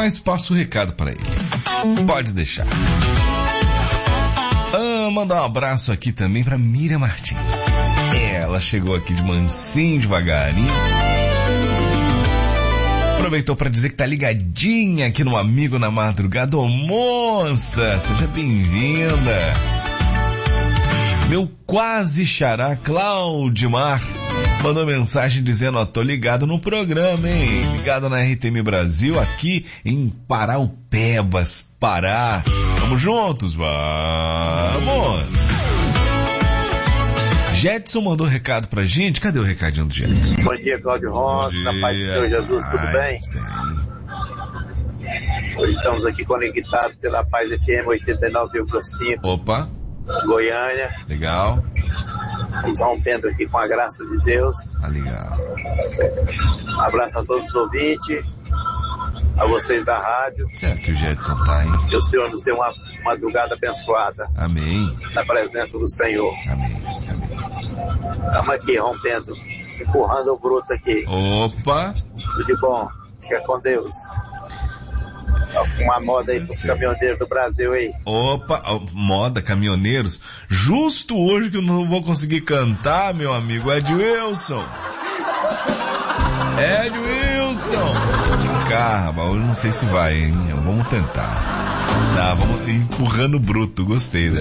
mas passo o recado para ele. Pode deixar. Mandar um abraço aqui também para Miriam Martins. Ela chegou aqui de mansinho, devagarinho. Aproveitou para dizer que tá ligadinha aqui no Amigo na Madrugada. Ô moça, seja bem-vinda. Meu quase xará Claudimar mandou mensagem dizendo, tô ligado no programa, hein? Ligado na RTM Brasil, aqui em Paraupebas, Pará. Vamos juntos, vamos! Jetson mandou recado pra gente. Cadê o recadinho do Jetson? Bom dia, Cláudio Ronco, na paz do Senhor Jesus, tudo bem? Hoje estamos aqui conectados pela Paz FM 89,5. Opa! Goiânia. Legal. Estamos rompendo aqui com a graça de Deus. Legal. Um abraço a todos os ouvintes, a vocês da rádio. É que o Jetson tá, hein? Que o Senhor nos dê uma madrugada abençoada. Amém. Na presença do Senhor. Amém. Amém. Estamos aqui rompendo, empurrando o bruto aqui. Opa! Tudo de bom. Fica com Deus. Uma moda aí pros caminhoneiros do Brasil aí. Opa, moda, caminhoneiros. Justo hoje que eu não vou conseguir cantar, meu amigo Edwilson. Caramba, hoje não sei se vai, hein? Vamos tentar. Tá, vamos empurrando o bruto, gostei, né?